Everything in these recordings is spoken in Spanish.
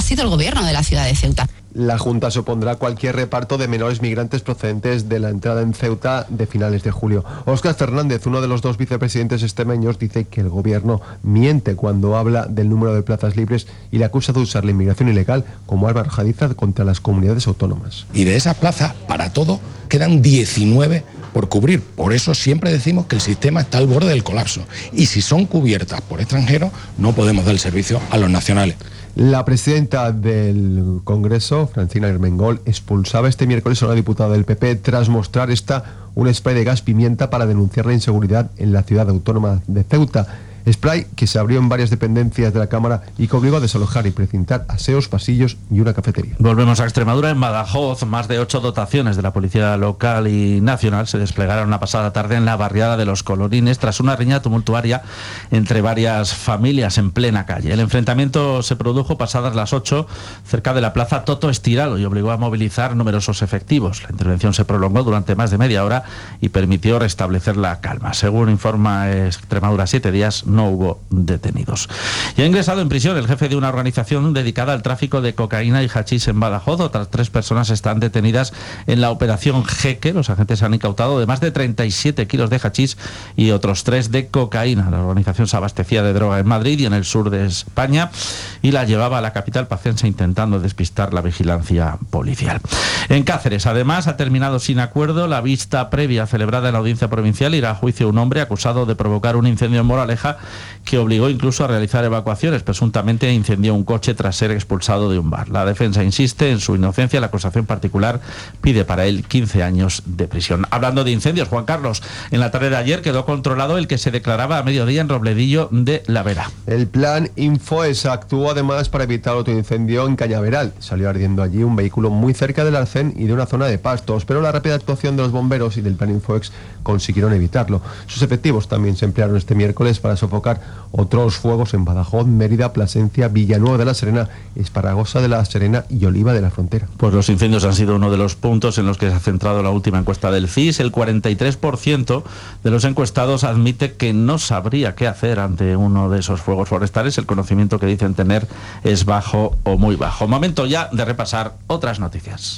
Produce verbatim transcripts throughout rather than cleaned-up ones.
sido el gobierno de la ciudad de Ceuta. La Junta se opondrá a cualquier reparto de menores migrantes procedentes de la entrada en Ceuta de finales de julio. Óscar Fernández, uno de los dos vicepresidentes extremeños, dice que el gobierno miente cuando habla del número de plazas libres y le acusa de usar la inmigración ilegal como arma arrojadiza contra las comunidades autónomas. Y de esas plazas, para todo, quedan diecinueve por cubrir. Por eso siempre decimos que el sistema está al borde del colapso. Y si son cubiertas por extranjeros, no podemos dar el servicio a los nacionales. La presidenta del Congreso, Francina Armengol, expulsaba este miércoles a una diputada del P P tras mostrar esta un spray de gas pimienta para denunciar la inseguridad en la ciudad autónoma de Ceuta. Spray que se abrió en varias dependencias de la Cámara y que obligó a desalojar y precintar aseos, pasillos y una cafetería. Volvemos a Extremadura. En Badajoz, más de ocho dotaciones de la Policía Local y Nacional se desplegaron la pasada tarde en la barriada de Los Colorines tras una riña tumultuaria entre varias familias en plena calle. El enfrentamiento se produjo pasadas las ocho cerca de la plaza Toto Estirado y obligó a movilizar numerosos efectivos. La intervención se prolongó durante más de media hora y permitió restablecer la calma. Según informa Extremadura siete días, no hubo detenidos. Y ha ingresado en prisión el jefe de una organización dedicada al tráfico de cocaína y hachís en Badajoz. Otras tres personas están detenidas en la operación Jeque. Los agentes han incautado de más de treinta y siete kilos de hachís y otros tres de cocaína. La organización se abastecía de droga en Madrid y en el sur de España y la llevaba a la capital pacense intentando despistar la vigilancia policial. En Cáceres, además, ha terminado sin acuerdo la vista previa celebrada en la audiencia provincial. Irá a juicio un hombre acusado de provocar un incendio en Moraleja que obligó incluso a realizar evacuaciones. Presuntamente incendió un coche tras ser expulsado de un bar. La defensa insiste en su inocencia. La acusación particular pide para él quince años de prisión. Hablando de incendios, Juan Carlos, en la tarde de ayer quedó controlado el que se declaraba a mediodía en Robledillo de la Vera. El plan Infoes actuó además para evitar otro incendio en Cañaveral. Salió ardiendo allí un vehículo muy cerca del arcén y de una zona de pastos, pero la rápida actuación de los bomberos y del plan Infoes consiguieron evitarlo. Sus efectivos también se emplearon este miércoles para sofocar otros fuegos en Badajoz, Mérida, Plasencia, Villanueva de la Serena, Esparagosa de la Serena y Oliva de la Frontera. Pues los incendios han sido uno de los puntos en los que se ha centrado la última encuesta del C I S. El cuarenta y tres por ciento de los encuestados admite que no sabría qué hacer ante uno de esos fuegos forestales. El conocimiento que dicen tener es bajo o muy bajo. Momento ya de repasar otras noticias.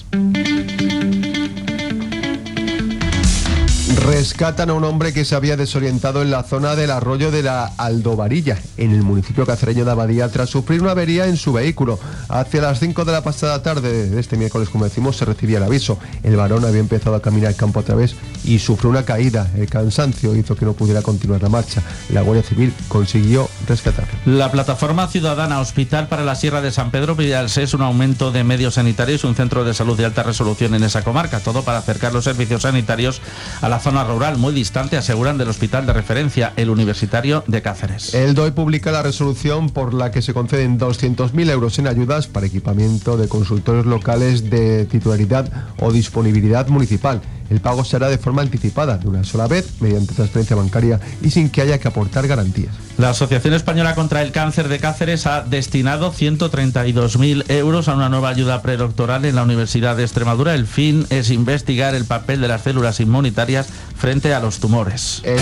Rescatan a un hombre que se había desorientado en la zona del arroyo de la Aldovarilla, en el municipio cacereño de Abadía, tras sufrir una avería en su vehículo. Hacia las cinco de la pasada tarde de este miércoles, como decimos, se recibía el aviso. El varón había empezado a caminar el campo a través y sufrió una caída. El cansancio hizo que no pudiera continuar la marcha. La Guardia Civil consiguió rescatarlo. La plataforma ciudadana Hospital para la Sierra de San Pedro pide al S E S un aumento de medios sanitarios y un centro de salud de alta resolución en esa comarca. Todo para acercar los servicios sanitarios a la zona rural, muy distante, aseguran, del hospital de referencia, el Universitario de Cáceres. El D O I publica la resolución por la que se conceden doscientos mil euros en ayudas para equipamiento de consultorios locales de titularidad o disponibilidad municipal. El pago se hará de forma anticipada, de una sola vez, mediante transferencia bancaria y sin que haya que aportar garantías. La Asociación Española contra el Cáncer de Cáceres ha destinado ciento treinta y dos mil euros a una nueva ayuda predoctoral en la Universidad de Extremadura. El fin es investigar el papel de las células inmunitarias frente a los tumores. El...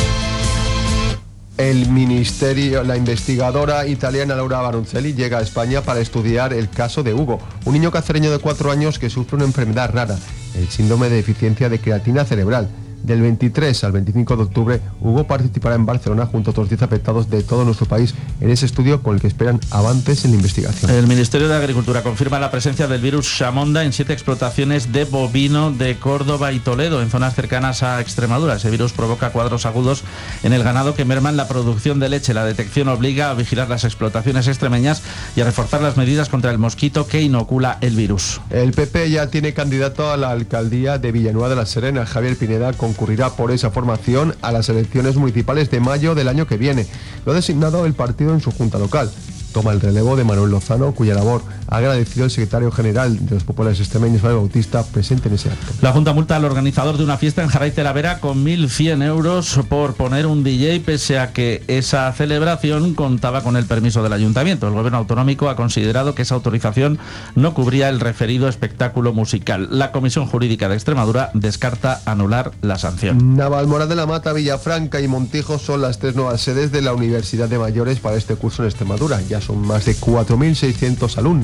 El ministerio, la investigadora italiana Laura Baroncelli llega a España para estudiar el caso de Hugo, un niño cacereño de cuatro años que sufre una enfermedad rara, el síndrome de deficiencia de creatina cerebral. Del veintitrés al veinticinco de octubre, Hugo participará en Barcelona junto a otros diez afectados de todo nuestro país en ese estudio con el que esperan avances en la investigación. El Ministerio de Agricultura confirma la presencia del virus Shamonda en siete explotaciones de bovino de Córdoba y Toledo, en zonas cercanas a Extremadura. Ese virus provoca cuadros agudos en el ganado que merman la producción de leche. La detección obliga a vigilar las explotaciones extremeñas y a reforzar las medidas contra el mosquito que inocula el virus. El P P ya tiene candidato a la alcaldía de Villanueva de la Serena. Javier Pineda concurrirá por esa formación a las elecciones municipales de mayo del año que viene. Lo ha designado el partido en su junta local. Toma el relevo de Manuel Lozano, cuya labor ha agradecido el secretario general de los populares extremeños, Fabio Bautista, presente en ese acto. La Junta multa al organizador de una fiesta en Jarraiz de la Vera con mil cien euros por poner un D J, pese a que esa celebración contaba con el permiso del ayuntamiento. El gobierno autonómico ha considerado que esa autorización no cubría el referido espectáculo musical. La Comisión Jurídica de Extremadura descarta anular la sanción. Navalmoral de la Mata, Villafranca y Montijo son las tres nuevas sedes de la Universidad de Mayores para este curso en Extremadura. Ya son más de cuatro mil seiscientos alumnos.